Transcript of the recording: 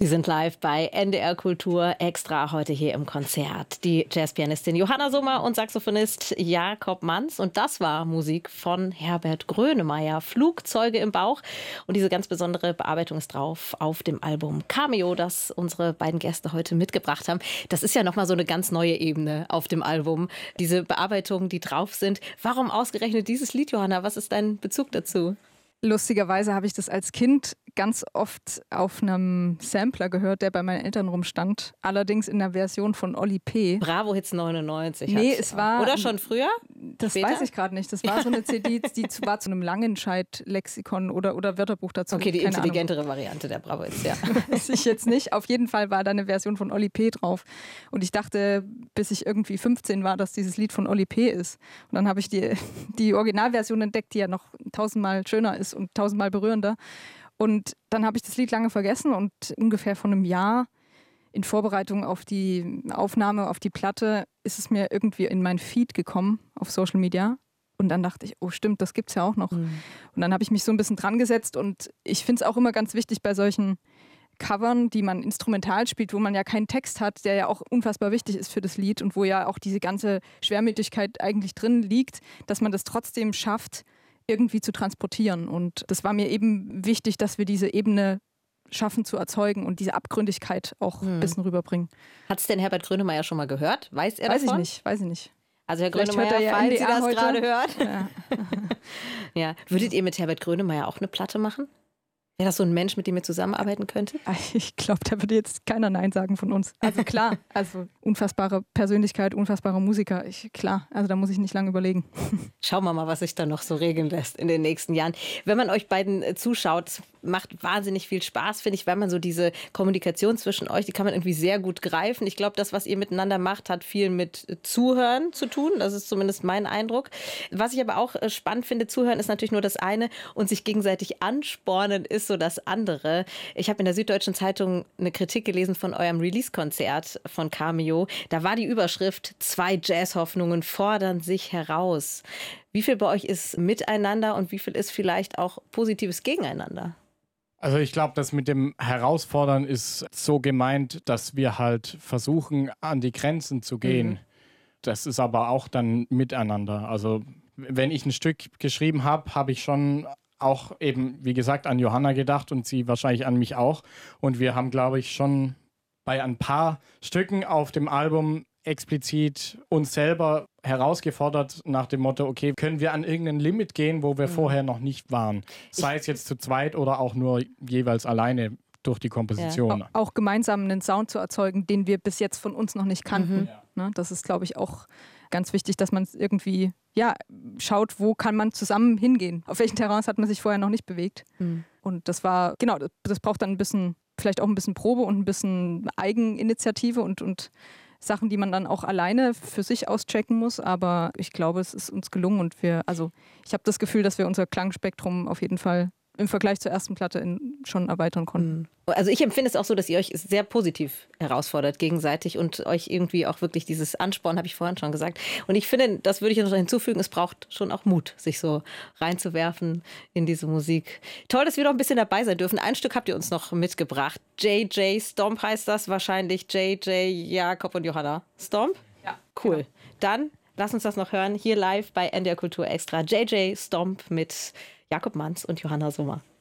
Sie sind live bei NDR Kultur Extra, heute hier im Konzert. Die Jazzpianistin Johanna Summer und Saxophonist Jakob Manz. Und das war Musik von Herbert Grönemeyer, Flugzeuge im Bauch. Und diese ganz besondere Bearbeitung ist drauf auf dem Album Cameo, das unsere beiden Gäste heute mitgebracht haben. Das ist ja nochmal so eine ganz neue Ebene auf dem Album. Diese Bearbeitungen, die drauf sind. Warum ausgerechnet dieses Lied, Johanna? Was ist dein Bezug dazu? Lustigerweise habe ich das als Kind ganz oft auf einem Sampler gehört, der bei meinen Eltern rumstand. Allerdings in der Version von Oli P. Bravo Hits 99. Nee, es war... Oder schon früher? Das Später? weiß ich gerade nicht. Das war so eine CD, die war zu einem Langenscheid-Lexikon oder Wörterbuch dazu. Okay, die Keine intelligentere Ahnung. Variante der Bravo Hits, ja. Weiß ich jetzt nicht. Auf jeden Fall war da eine Version von Oli P. drauf. Und ich dachte, bis ich irgendwie 15 war, dass dieses Lied von Oli P. ist. Und dann habe ich die Originalversion entdeckt, die ja noch tausendmal schöner ist und tausendmal berührender. Und dann habe ich das Lied lange vergessen und ungefähr vor einem Jahr in Vorbereitung auf die Aufnahme, auf die Platte, ist es mir irgendwie in mein Feed gekommen auf Social Media. Und dann dachte ich, oh stimmt, das gibt's ja auch noch. Und dann habe ich mich so ein bisschen dran gesetzt und ich finde es auch immer ganz wichtig bei solchen Covern, die man instrumental spielt, wo man ja keinen Text hat, der ja auch unfassbar wichtig ist für das Lied und wo ja auch diese ganze Schwermütigkeit eigentlich drin liegt, dass man das trotzdem schafft, irgendwie zu transportieren. Und das war mir eben wichtig, dass wir diese Ebene schaffen zu erzeugen und diese Abgründigkeit auch ein bisschen rüberbringen. Hat es denn Herbert Grönemeyer schon mal gehört? Weiß er davon? Weiß ich nicht. Also Herr Vielleicht Grönemeyer, hört er ja falls Sie NDR das heute. gerade hört. Ja. Ja. Würdet ihr mit Herbert Grönemeyer auch eine Platte machen? Wäre das so ein Mensch, mit dem ihr zusammenarbeiten könntet? Ich glaube, da würde jetzt keiner Nein sagen von uns. Also klar, also unfassbare Persönlichkeit, unfassbarer Musiker. Klar, also da muss ich nicht lange überlegen. Schauen wir mal, was sich da noch so regeln lässt in den nächsten Jahren. Wenn man euch beiden zuschaut, macht wahnsinnig viel Spaß, finde ich, weil man so diese Kommunikation zwischen euch, die kann man irgendwie sehr gut greifen. Ich glaube, das, was ihr miteinander macht, hat viel mit Zuhören zu tun. Das ist zumindest mein Eindruck. Was ich aber auch spannend finde, Zuhören ist natürlich nur das eine und sich gegenseitig anspornen ist so das andere. Ich habe in der Süddeutschen Zeitung eine Kritik gelesen von eurem Release-Konzert von Cameo. Da war die Überschrift: Zwei Jazzhoffnungen fordern sich heraus. Wie viel bei euch ist miteinander und wie viel ist vielleicht auch positives Gegeneinander? Also ich glaube, das mit dem Herausfordern ist so gemeint, dass wir halt versuchen, an die Grenzen zu gehen. Das ist aber auch dann miteinander. Also wenn ich ein Stück geschrieben habe, habe ich schon auch eben, wie gesagt, an Johanna gedacht und sie wahrscheinlich an mich auch. Und wir haben, glaube ich, schon bei ein paar Stücken auf dem Album explizit uns selber herausgefordert nach dem Motto, okay, können wir an irgendein Limit gehen, wo wir vorher noch nicht waren? Sei es jetzt zu zweit oder auch nur jeweils alleine durch die Komposition. Ja. Auch gemeinsam einen Sound zu erzeugen, den wir bis jetzt von uns noch nicht kannten. Ne, das ist, glaube ich, auch ganz wichtig, dass man es irgendwie schaut, wo kann man zusammen hingehen. Auf welchen Terrains hat man sich vorher noch nicht bewegt. Und das war, genau, das braucht dann ein bisschen, vielleicht auch ein bisschen Probe und ein bisschen Eigeninitiative und Sachen, die man dann auch alleine für sich auschecken muss. Aber ich glaube, es ist uns gelungen und ich habe das Gefühl, dass wir unser Klangspektrum auf jeden Fall im Vergleich zur ersten Platte schon erweitern konnten. Also ich empfinde es auch so, dass ihr euch sehr positiv herausfordert gegenseitig und euch irgendwie auch wirklich dieses Ansporn, habe ich vorhin schon gesagt. Und ich finde, das würde ich noch hinzufügen, es braucht schon auch Mut, sich so reinzuwerfen in diese Musik. Toll, dass wir noch ein bisschen dabei sein dürfen. Ein Stück habt ihr uns noch mitgebracht. JJ Stomp heißt das wahrscheinlich. JJ, Jakob und Johanna. Stomp? Ja. Cool. Genau. Dann lass uns das noch hören, hier live bei NDR Kultur Extra. JJ Stomp mit Jakob Manz und Johanna Summer.